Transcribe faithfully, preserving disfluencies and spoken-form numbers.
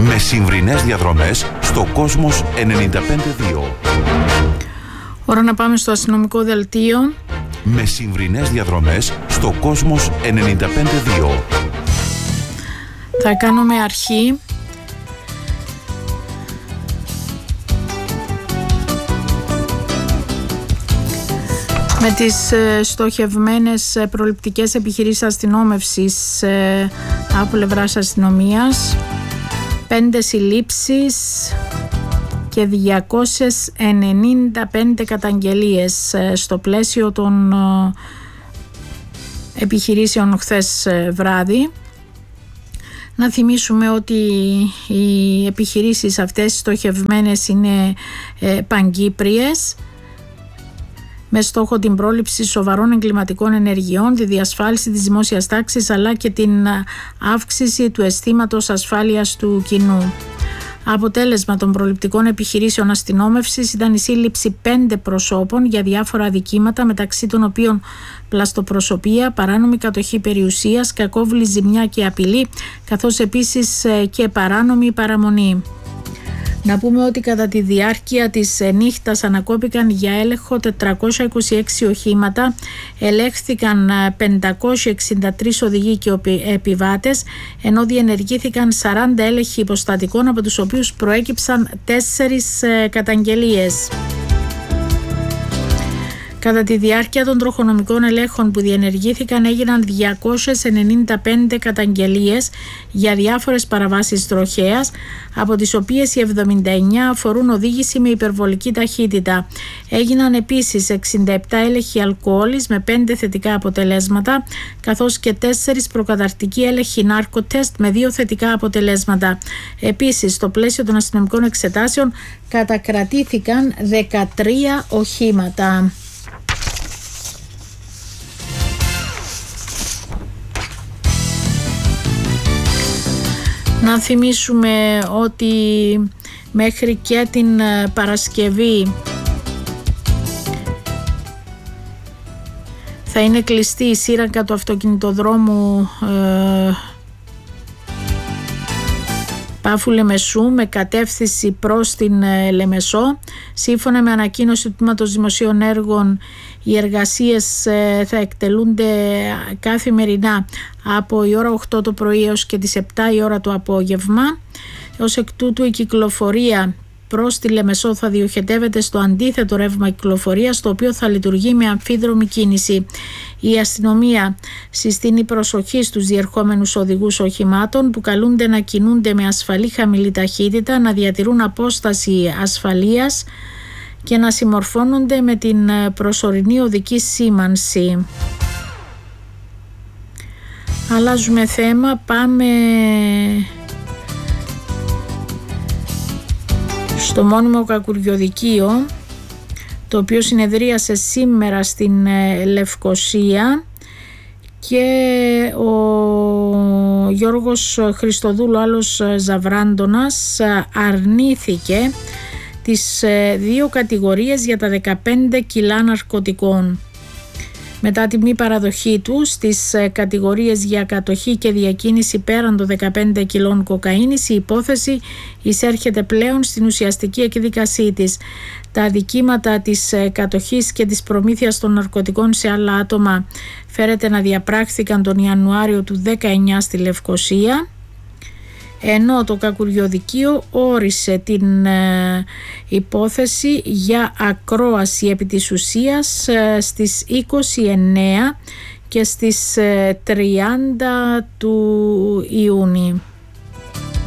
Μεσημβρινές διαδρομές στο Κόσμος ενενήντα πέντε δύο. Ώρα να πάμε στο αστυνομικό δελτίο. Μεσημβρινές διαδρομές στο Κόσμος ενενήντα πέντε δύο. Θα κάνουμε αρχή με τις στοχευμένες προληπτικές επιχειρήσεις αστυνόμευσης από πλευράς αστυνομίας. Πέντε συλλήψεις και διακόσιες ενενήντα πέντε καταγγελίες στο πλαίσιο των επιχειρήσεων χθες βράδυ. Να θυμίσουμε ότι οι επιχειρήσεις αυτές στοχευμένες είναι παγκύπριες, με στόχο την πρόληψη σοβαρών εγκληματικών ενεργειών, τη διασφάλιση της δημόσιας τάξης αλλά και την αύξηση του αισθήματος ασφάλειας του κοινού. Αποτέλεσμα των προληπτικών επιχειρήσεων αστυνόμευσης ήταν η σύλληψη πέντε προσώπων για διάφορα αδικήματα, μεταξύ των οποίων πλαστοπροσωπία, παράνομη κατοχή περιουσίας, κακόβουλη ζημιά και απειλή, καθώς επίσης και παράνομη παραμονή. Να πούμε ότι κατά τη διάρκεια της νύχτας ανακόπηκαν για έλεγχο τετρακόσια είκοσι έξι οχήματα, ελέγχθηκαν πεντακόσιοι εξήντα τρεις οδηγοί και επιβάτες, ενώ διενεργήθηκαν σαράντα έλεγχοι υποστατικών, από τους οποίους προέκυψαν τέσσερις καταγγελίες. Κατά τη διάρκεια των τροχονομικών ελέγχων που διενεργήθηκαν έγιναν διακόσιες ενενήντα πέντε καταγγελίες για διάφορες παραβάσεις τροχέας, από τις οποίες οι εβδομήντα εννέα αφορούν οδήγηση με υπερβολική ταχύτητα. Έγιναν επίσης εξήντα επτά έλεγχοι αλκοόλης με πέντε θετικά αποτελέσματα, καθώς και τέσσερις προκαταρκτικοί έλεγχοι νάρκοτεστ με δύο θετικά αποτελέσματα. Επίσης, στο πλαίσιο των αστυνομικών εξετάσεων κατακρατήθηκαν δεκατρία οχήματα. Να θυμίσουμε ότι μέχρι και την Παρασκευή θα είναι κλειστή η σύραγγα του αυτοκινητοδρόμου ε, Πάφου Λεμεσού με κατεύθυνση προς την ε, Λεμεσό. Σύμφωνα με ανακοίνωση του Τμήματος Δημοσίων Έργων, οι εργασίες ε, θα εκτελούνται καθημερινά από η ώρα οκτώ το πρωί έως και τις επτά η ώρα το απόγευμα. Ως εκ τούτου η κυκλοφορία προς τη Λεμεσό θα διοχετεύεται στο αντίθετο ρεύμα κυκλοφορίας, το οποίο θα λειτουργεί με αμφίδρομη κίνηση. Η αστυνομία συστήνει προσοχή στους διερχόμενους οδηγούς οχημάτων που καλούνται να κινούνται με ασφαλή χαμηλή ταχύτητα, να διατηρούν απόσταση ασφαλείας και να συμμορφώνονται με την προσωρινή οδική σήμανση. Αλλάζουμε θέμα, πάμε στο μόνιμο κακουριοδικείο, το οποίο συνεδρίασε σήμερα στην Λευκοσία, και ο Γιώργος Χριστοδούλου, άλλος Ζαβράντονας, αρνήθηκε τις δύο κατηγορίες για τα δεκαπέντε κιλά ναρκωτικών. Μετά τη μη παραδοχή του στις κατηγορίες για κατοχή και διακίνηση πέραν των δεκαπέντε κιλών κοκαίνης, η υπόθεση εισέρχεται πλέον στην ουσιαστική εκδίκασή της. Τα αδικήματα της κατοχής και της προμήθειας των ναρκωτικών σε άλλα άτομα φέρεται να διαπράχθηκαν τον Ιανουάριο του δεκαεννιά στη Λευκοσία, ενώ το κακουριοδικείο όρισε την ε, υπόθεση για ακρόαση επί της ουσίας ε, στις είκοσι εννέα και στις ε, τριάντα του Ιούνιου.